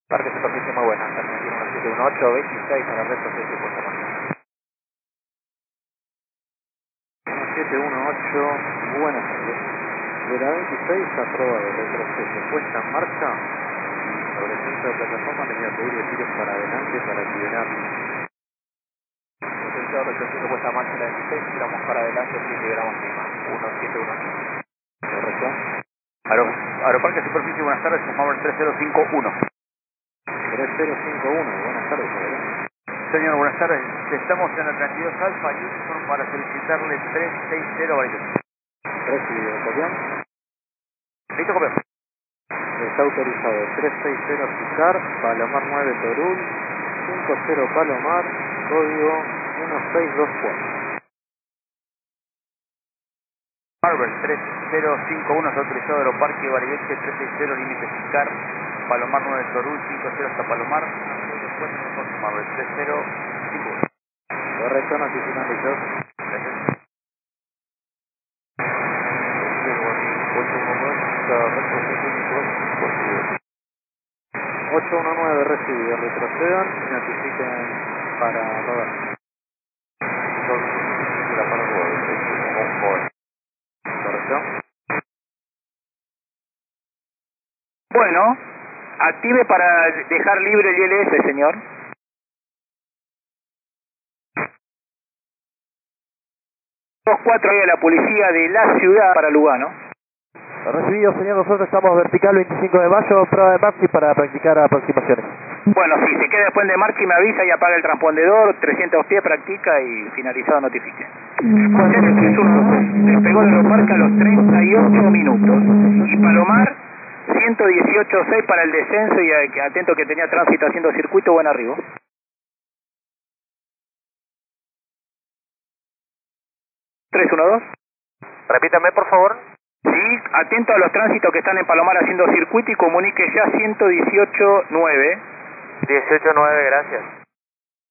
Parque superficie muy buena, Argentina 1718, 26 para el resto 6 y puesta más. 1718, buenas tardes. De la 26 aprobado el retroceso, puesta en marcha y sobre el centro de plataforma les voy a pedir de tiros para adelante para liberar. Autorizado retroceso puesta en marcha la 26, tiramos para adelante y liberamos clima. 1718. ¿Correcto? Aeroparque superficie, buenas tardes, sumamos 3051. 3051, buenas tardes, adelante. Señor, buenas tardes. Estamos en el 32 Alfa y Uniform para solicitarle 360 Bariloche. Recibido, ¿copión? ¿Listo, copión? Está autorizado 360 Sicar, Palomar 9 Torul, 50 Palomar, código 1624. Marvel 3051, está autorizado Aeroparque Bariloche 360, límite Sicar, Palomar 9 Torul, 50 hasta Palomar, después de Marvel 3051. Correcto, notificando yo. Gracias. 819 recibido, retrocedan y notifiquen para rodar. ¿Correcto? Bueno, active para dejar libre el ILS, señor. Dos cuatro ahí a la policía de la ciudad para Lugano. Recibido, señor, nosotros estamos vertical 25 de mayo, prueba de Maxi para practicar aproximaciones. Bueno, sí, se queda después de marcha y me avisa y apaga el transpondedor, 300 pies practica y finalizado notifique. Despegó el aeroparque a los 38 minutos. Y Palomar, 118.6 para el descenso y atento que tenía tránsito haciendo circuito, buen arribo. 312. Repítame, por favor. Sí, atento a los tránsitos que están en Palomar haciendo circuito y comunique ya 118.9. 18-9, gracias.